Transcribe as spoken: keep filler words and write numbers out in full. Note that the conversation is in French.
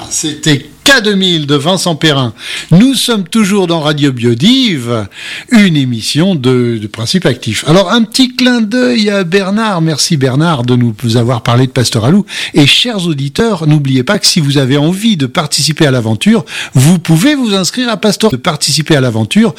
C'était K deux mille de Vincent Perrin. Nous sommes toujours dans Radio Biodive, une émission de, de Principe Actif. Alors, un petit clin d'œil à Bernard. Merci Bernard de nous avoir parlé de Pastoralou. Et chers auditeurs, n'oubliez pas que si vous avez envie de participer à l'aventure, vous pouvez vous inscrire à Pastor, de participer à l'aventure.